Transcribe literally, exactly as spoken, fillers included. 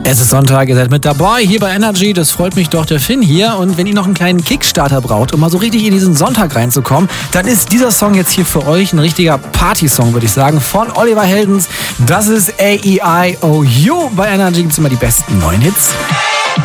Es ist Sonntag, ihr seid mit dabei hier bei Energy, das freut mich doch, der Finn hier. Und wenn ihr noch einen kleinen Kickstarter braucht, um mal so richtig in diesen Sonntag reinzukommen, dann ist dieser Song jetzt hier für euch ein richtiger Party-Song, würde ich sagen, von Oliver Heldens. Das ist A E I O U. Bei Energy gibt es immer die besten neuen Hits.